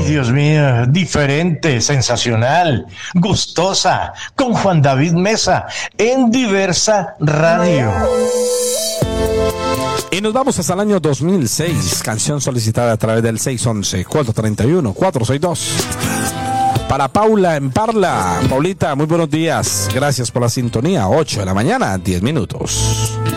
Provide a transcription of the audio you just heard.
Dios mío, diferente, sensacional, gustosa, con Juan David Mesa, en Diversa Radio. Y nos vamos hasta el año 2006, canción solicitada a través del 611-431-462. Para Paula en Parla. Paulita, muy buenos días. Gracias por la sintonía. 8 de la mañana, 10 minutos.